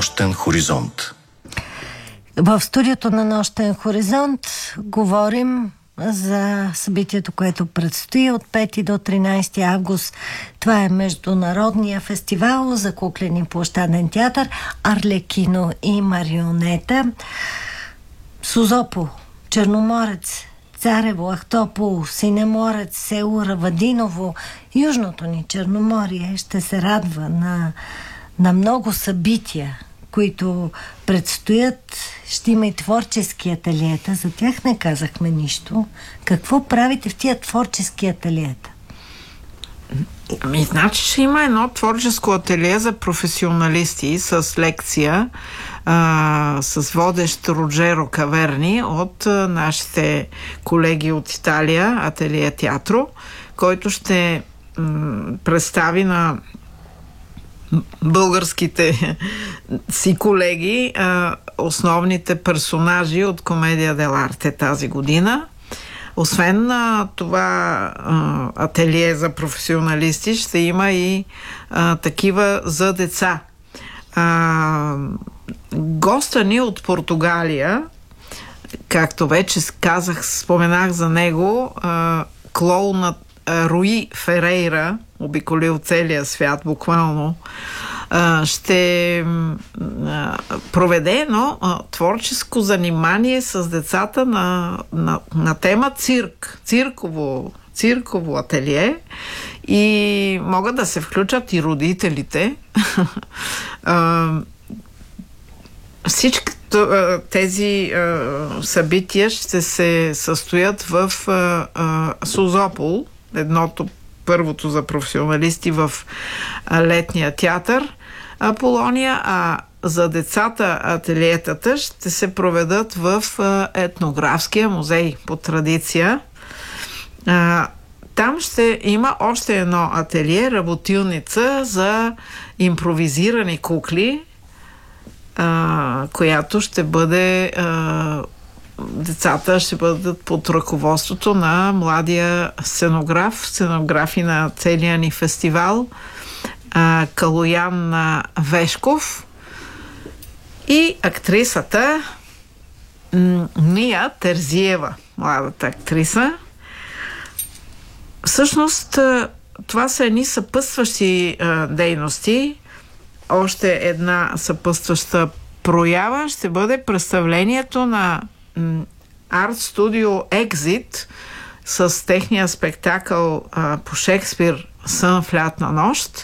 Нощен хоризонт. В студиото на Нощен хоризонт говорим за събитието, което предстои от 5 до 13 август. Това е Международния фестивал за куклен и площаден театър Арлекино и марионета. Созопол, Черноморец, Царево, Ахтопол, Синеморец, село Равадиново, Южното ни Черноморие ще се радва на много събития, които предстоят. Ще има и творчески ателиета. За тях не казахме нищо. Какво правите в тия творчески ателиета? Значи ще има едно творческо ателие за професионалисти с лекция с водещ Роджеро Каверни от нашите колеги от Италия, Ателие Театро, който ще представи на българските си колеги основните персонажи от Комедия дел'арте тази година. Освен това ателие за професионалисти, ще има и такива за деца. Госта ни от Португалия, както вече споменах за него, клоунът Руи Ферейра, обиколил целия свят буквално, ще проведе едно творческо занимание с децата на тема цирк, цирково ателие, и могат да се включат и родителите. Всички тези събития ще се състоят в Созопол, първото за професионалисти в летния театър Аполония, а за децата ателиетата ще се проведат в етнографския музей по традиция. Там ще има още едно ателие, работилница за импровизирани кукли, която ще бъде децата ще бъдат под ръководството на младия сценографи на целия ни фестивал Калоян Вешков и актрисата Ния Терзиева, младата актриса. Всъщност това са едни съпътстващи дейности. Още една съпътстваща проява ще бъде представлението на Арт Студио Екзит с техния спектакъл по Шекспир Сън в лятна нощ.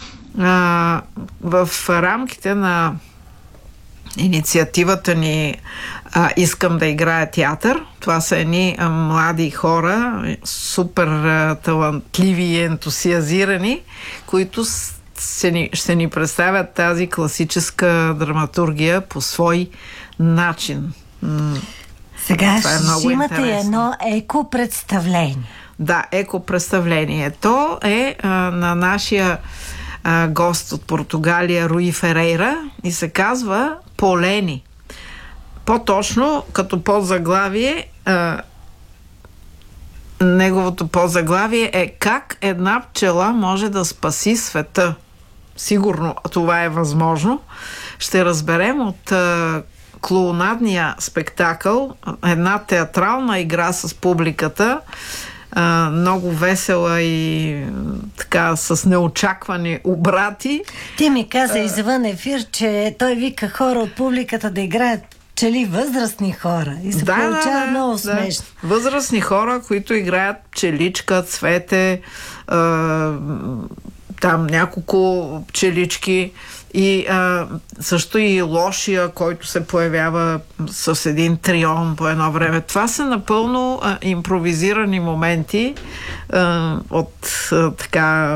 В рамките на инициативата ни Искам да играя театър. Това са едни млади хора, супер талантливи и ентусиазирани, които ще ни представят тази класическа драматургия по свой начин. Сега ще имате едно еко-представление. Да, еко-представлението е на нашия гост от Португалия Руи Ферейра и се казва Полени. По-точно, като подзаглавие, неговото подзаглавие е Как една пчела може да спаси света. Сигурно това е възможно. Ще разберем от клоунадния спектакъл, една театрална игра с публиката, много весела и така с неочаквани обрати. Ти ми каза извън ефир, че той вика хора от публиката да играят пчели, възрастни хора. И се получава много смешно. Да. Възрастни хора, които играят пчеличка, цвете, там няколко пчелички и също и лошия, който се появява с един трион по едно време. Това са напълно импровизирани моменти от така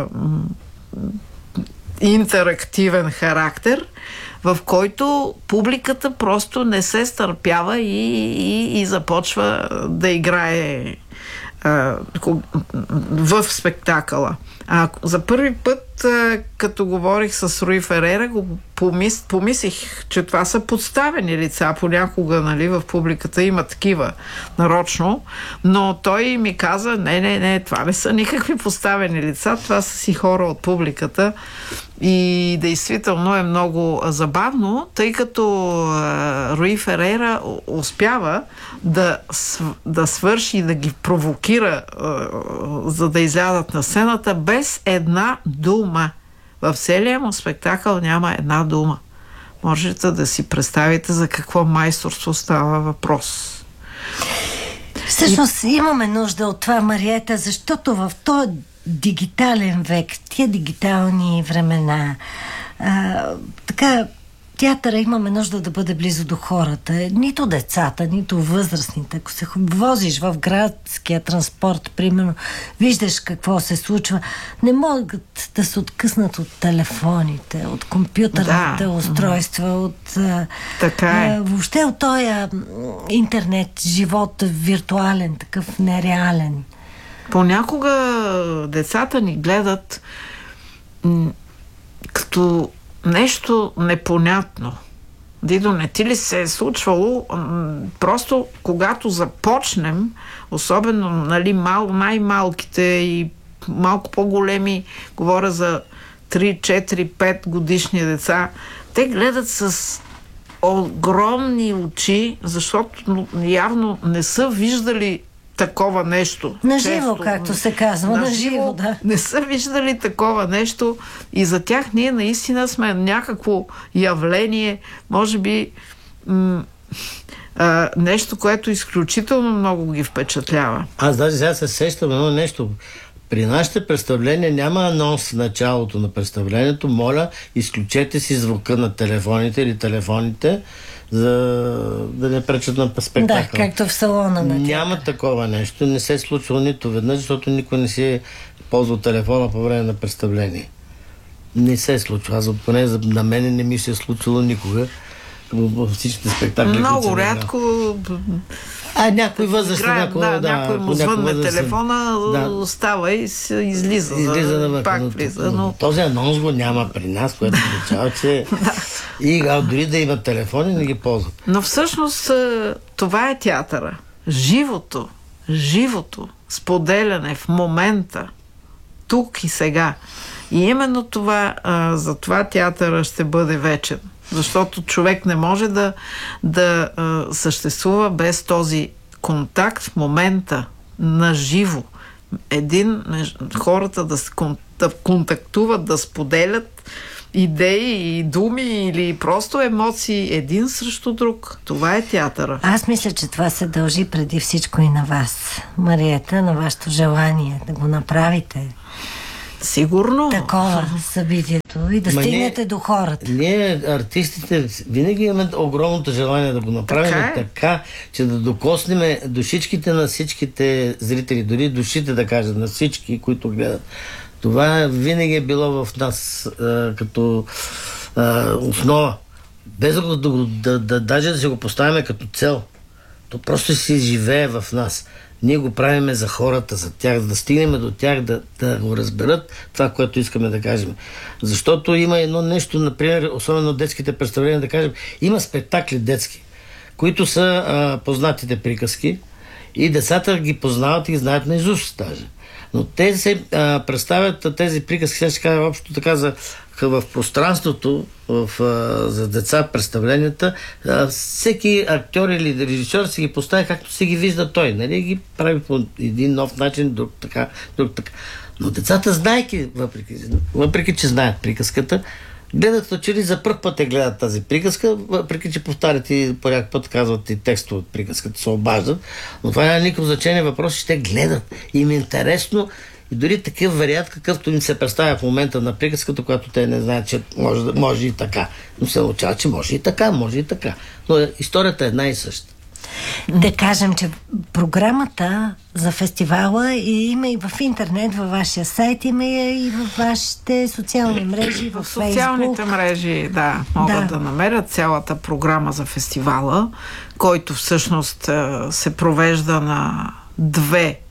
интерактивен характер, в който публиката просто не се стърпява и започва да играе в спектакъла. За първи път, като говорих с Руи Ферера, помислих, че това са подставени лица. Понякога, нали, в публиката има такива нарочно, но той ми каза, не, това не са никакви подставени лица, това са си хора от публиката. И действително е много забавно, тъй като Руи Ферера успява да свърши и да ги провокира, за да излязат на сцената без една дума. В целия му спектакъл няма една дума. Можете да си представите за какво майсторство става въпрос. Всъщност имаме нужда от това, Мариета, защото в този дигитален век, тия дигитални времена, така, театъра имаме нужда да бъде близо до хората. Нито децата, нито възрастните. Ако се возиш в градския транспорт, примерно, виждаш какво се случва, не могат да се откъснат от телефоните, от компютърните устройства, от въобще от този интернет, живот виртуален, такъв нереален. Понякога децата ни гледат като нещо непонятно. Дидо, не ти ли се е случвало? Просто когато започнем, особено, нали, най-малките и малко по-големи, говоря за 3, 4, 5 годишни деца, те гледат с огромни очи, защото явно не са виждали такова нещо. Наживо, както се казва. Наживо, да. Не са виждали такова нещо и за тях ние наистина сме някакво явление, може би нещо, което изключително много ги впечатлява. Аз даже сега се сещам едно нещо. При нашите представления няма анонс в началото на представлението. Моля, изключете си звука на телефоните или телефоните, за да не пречат на спектакъл. Да, както в салона на театъра. Няма такова нещо. Не се е случило нито веднъж, защото никой не си е ползвал телефона по време на представление. Не се е случило. Аз поне на мен не ми се е случило никога. Във всичките спектакли. Много рядко. Някой възрастен, някой му звънне телефона, става и се излиза навън. Пак влиза. Но този анонс го няма при нас, което означава, че и дори да имат телефони, не ги ползват. Но всъщност това е театъра. Живото споделяне в момента, тук и сега. И именно това, за това театъра ще бъде вечен. Защото човек не може да съществува без този контакт в момента, на живо. Хората да контактуват, да споделят идеи и думи или просто емоции един срещу друг. Това е театъра. Аз мисля, че това се дължи преди всичко и на вас, Мариета, на вашето желание да го направите. Сигурно. Такова събитието и да стигнете до хората. Ние, артистите, винаги имаме огромното желание да го направим така, че да докоснем душичките на всичките зрители, дори душите, да кажа, на всички, които гледат. Това винаги е било в нас като основа. Без даже да се го поставяме като цел. То просто си живее в нас. Ние го правиме за хората, за тях, да стигнем до тях, да го разберат това, което искаме да кажем. Защото има едно нещо, например, особено детските представления, да кажем, има спектакли детски, които са познатите приказки и децата ги познават и ги знаят наизуст даже. Но те се представят тези приказки, сега ще кажа общо така в пространството, за деца представленията, всеки актьор или режисьор си ги поставя както си ги вижда той. Нали? Ги прави по един нов начин, друг така. Но децата, знаейки, въпреки че знаят приказката, гледат, че ли за пръв път гледат тази приказка, въпреки че повтарят и по някакъв път казват и текста от приказката, се обаждат, но това няма никакво значение, въпрос, че те гледат. Им е интересно и дори такъв вариант, какъвто им се представя в момента на приказката, която те не знаят, че може и така. Но се научава, че може и така, може и така. Но историята е една и съща. Да кажем, че програмата за фестивала има и в интернет, във вашия сайт, има и във вашите социални мрежи, в Фейсбук. Социалните мрежи, могат да намерят цялата програма за фестивала, който всъщност се провежда на 2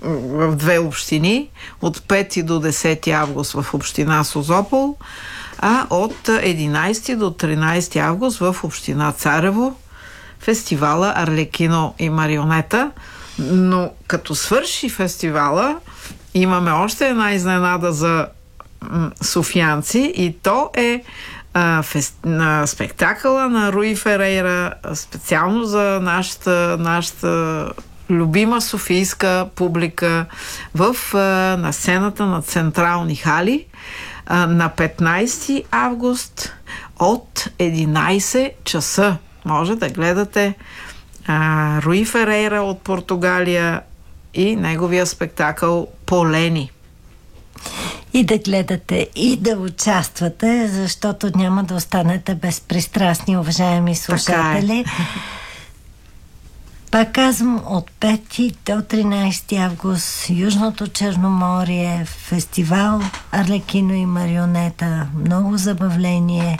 в 2 общини, от 5 до 10 август в община Созопол, а от 11 до 13 август в община Царево фестивала Арлекино и Марионета. Но като свърши фестивала, имаме още една изненада за софиянци и то е спектакъла на Руи Ферейра, специално за нашата любима софийска публика на сцената на Централни хали на 15 август от 11 часа. Може да гледате Руи Ферейра от Португалия и неговия спектакъл Полени. И да гледате, и да участвате, защото няма да останете безпристрастни, уважаеми слушатели. Пак казвам, от 5 до 13 август Южното Черноморие, фестивал Арлекино и Марионета, много забавление,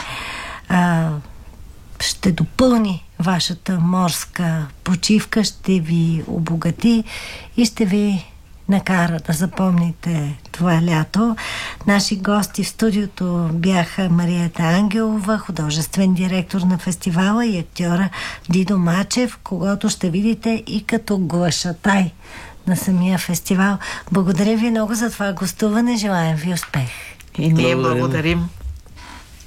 ще допълни вашата морска почивка, ще ви обогати и ще ви накара да запомните това лято. Наши гости в студиото бяха Мариета Ангелова, художествен директор на фестивала, и актьора Дидо Мачев, когото ще видите и като глашатай на самия фестивал. Благодаря ви много за това гостуване. Желаем ви успех. И ние благодарим.